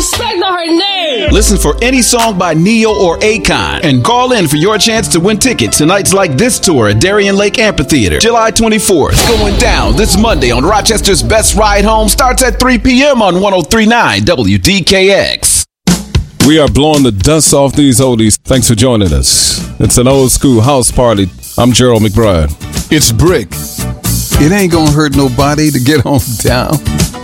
Respect her name. Listen for any song by Neo or Akon and call in for your chance to win tickets to nights like this tour at Darien Lake Amphitheater, July 24th. Going down this Monday on Rochester's Best Ride Home starts at 3 p.m. on 103.9 WDKX. We are blowing the dust off these oldies. Thanks for joining us. It's an old school house party. I'm Gerald McBride. It's Brick. It ain't gonna hurt nobody to get on down.